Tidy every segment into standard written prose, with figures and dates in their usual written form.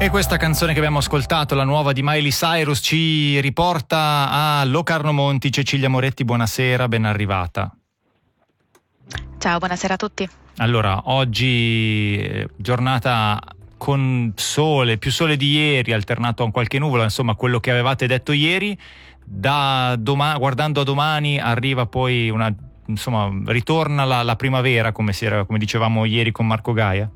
E questa canzone che abbiamo ascoltato, la nuova di Miley Cyrus, ci riporta a Locarno Monti. Cecilia Moretti, buonasera, ben arrivata. Ciao, buonasera a tutti. Allora, oggi giornata con sole, più sole di ieri, alternato a qualche nuvola, insomma quello che avevate detto ieri. Guardando a domani arriva poi ritorna la primavera, come dicevamo ieri con Marco Gaia.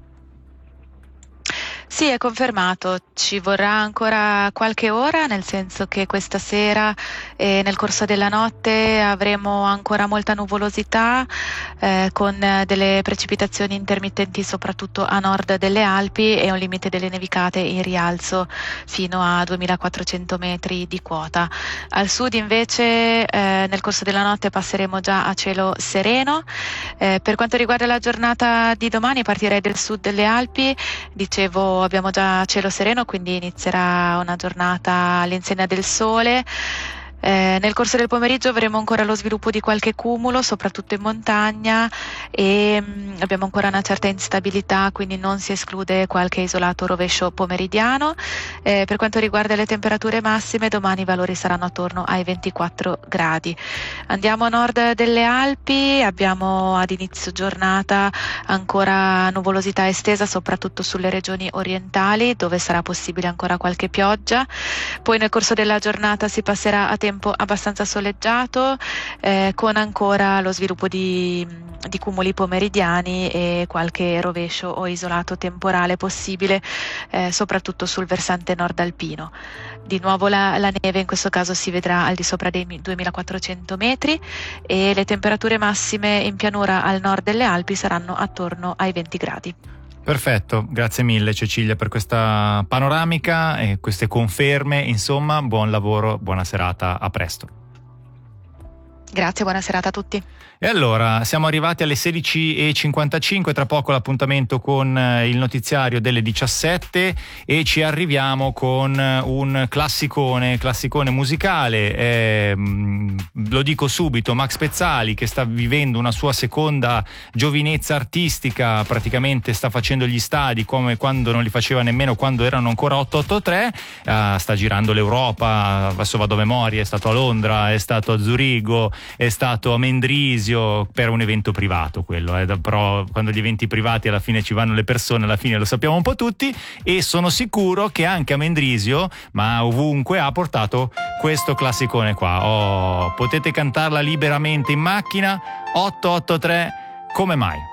Sì, è confermato, ci vorrà ancora qualche ora, nel senso che questa sera e nel corso della notte avremo ancora molta nuvolosità con delle precipitazioni intermittenti soprattutto a nord delle Alpi e un limite delle nevicate in rialzo fino a 2400 metri di quota. Al sud invece nel corso della notte passeremo già a cielo sereno. Per quanto riguarda la giornata di domani partirei del sud delle Alpi, dicevo abbiamo già cielo sereno, quindi inizierà una giornata all'insegna del sole. Nel corso del pomeriggio avremo ancora lo sviluppo di qualche cumulo, soprattutto in montagna, e abbiamo ancora una certa instabilità, quindi non si esclude qualche isolato rovescio pomeridiano. Per quanto riguarda le temperature massime, domani i valori saranno attorno ai 24 gradi. Andiamo a nord delle Alpi, abbiamo ad inizio giornata ancora nuvolosità estesa, soprattutto sulle regioni orientali, dove sarà possibile ancora qualche pioggia. Poi nel corso della giornata si passerà a tempo abbastanza soleggiato, con ancora lo sviluppo di cumuli pomeridiani e qualche rovescio o isolato temporale possibile, soprattutto sul versante nord alpino. Di nuovo la neve in questo caso si vedrà al di sopra dei 2400 metri e le temperature massime in pianura al nord delle Alpi saranno attorno ai 20 gradi. Perfetto, grazie mille Cecilia per questa panoramica e queste conferme, insomma, buon lavoro, buona serata, a presto. Grazie, buona serata a tutti. E allora, siamo arrivati alle 16:55, tra poco l'appuntamento con il notiziario delle 17 e ci arriviamo con un classicone musicale. Lo dico subito, Max Pezzali, che sta vivendo una sua seconda giovinezza artistica, praticamente sta facendo gli stadi come quando non li faceva nemmeno quando erano ancora 883, sta girando l'Europa, adesso vado a memoria, è stato a Londra, è stato a Zurigo, è stato a Mendrisio, per un evento privato quello, però quando gli eventi privati alla fine ci vanno le persone, alla fine lo sappiamo un po' tutti, e sono sicuro che anche a Mendrisio, ma ovunque, ha portato questo classicone qua. Potete cantarla liberamente in macchina, 883, come mai?